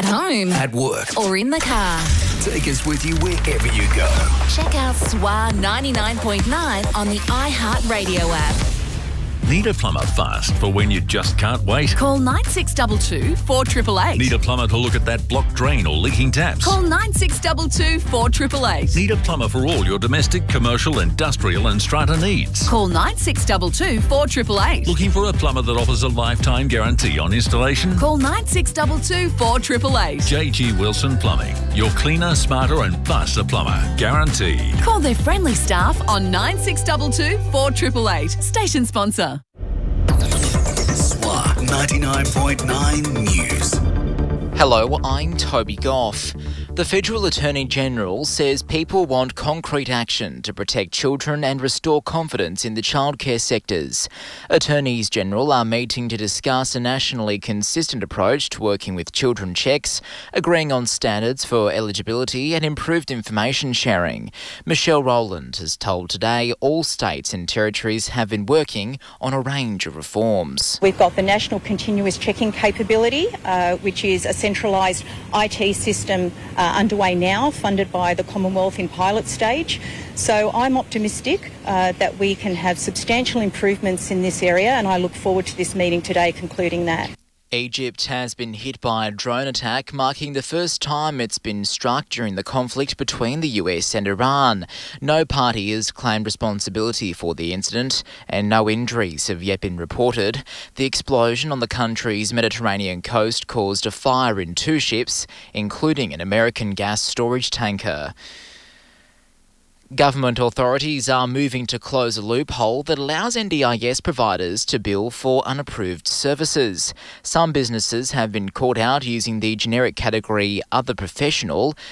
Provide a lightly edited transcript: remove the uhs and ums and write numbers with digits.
home, at work, or in the car. Take us with you wherever you go. Check out SWA 99.9 on the iHeartRadio app. Need a plumber fast for when you just can't wait? Call 9622 4888. Need a plumber to look at that blocked drain or leaking taps? Call 9622 4888. Need a plumber for all your domestic, commercial, industrial and strata needs? Call 9622 4888. Looking for a plumber that offers a lifetime guarantee on installation? Call 9622 4888. JG Wilson Plumbing. Your cleaner, smarter and faster plumber. Guaranteed. Call their friendly staff on 9622 4888. Station sponsor. SWA 99.9 News. Hello, I'm Toby Goff. The Federal Attorney General says people want concrete action to protect children and restore confidence in the childcare sectors. Attorneys General are meeting to discuss a nationally consistent approach to working with children checks, agreeing on standards for eligibility and improved information sharing. Michelle Rowland has told Today all states and territories have been working on a range of reforms. We've got the National Continuous Checking Capability, which is a centralised IT system underway now, funded by the Commonwealth in pilot stage. So I'm optimistic that we can have substantial improvements in this area, and I look forward to this meeting today concluding that. Egypt has been hit by a drone attack, marking the first time it's been struck during the conflict between the US and Iran. No party has claimed responsibility for the incident, and no injuries have yet been reported. The explosion on the country's Mediterranean coast caused a fire in 2 ships, including an American gas storage tanker. Government authorities are moving to close a loophole that allows NDIS providers to bill for unapproved services. Some businesses have been caught out using the generic category Other Professional